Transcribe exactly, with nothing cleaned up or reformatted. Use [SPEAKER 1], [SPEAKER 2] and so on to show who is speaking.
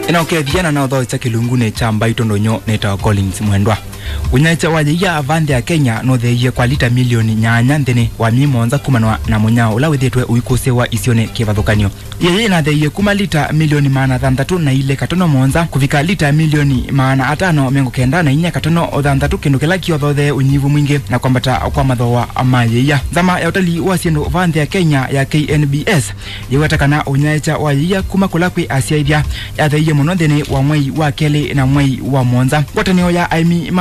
[SPEAKER 1] Inaokethiana na utho cha kilungune cha Mbaito Ndonyo neta Collins Mwendwa. Unyacha wajia avande ya Kenya no theiye kwa lita milioni nyanya nthini wa mimonza kumanwa na munyao ula withitwe uikuse wa isione kivathukanio. Yeye na theiye kuma lita milioni maana thantatu na ile katono monza kufika lita milioni maana atano miongo kenda na inya katono thantatu kindu kila kiothe unyivu mwingi na kwambata kwa mathoa amayeya. Zama ya utalii wa siendo vande ya Kenya ya K N B S yewatakana unyacha wajia kuma kulakwe asiaithia ya theiye muno nthini wa mwei wa keli na mwei wa monza. Watanio ya aimi